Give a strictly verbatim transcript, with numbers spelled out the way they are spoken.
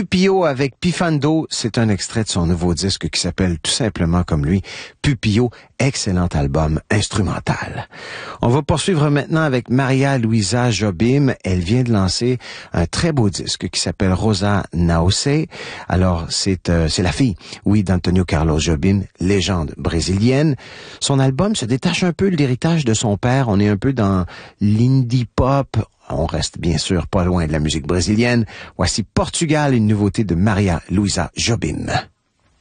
Pupillo avec Pifando, c'est un extrait de son nouveau disque qui s'appelle tout simplement comme lui, Pupillo, excellent album instrumental. On va poursuivre maintenant avec Maria Luisa Jobim. Elle vient de lancer un très beau disque qui s'appelle Rosa Naose. Alors, c'est euh, c'est la fille, oui, d'Antonio Carlos Jobim, légende brésilienne. Son album se détache un peu de l'héritage de son père. On est un peu dans l'indie pop. On reste bien sûr pas loin de la musique brésilienne. Voici Portugal, une nouveauté de Maria Luisa Jobim.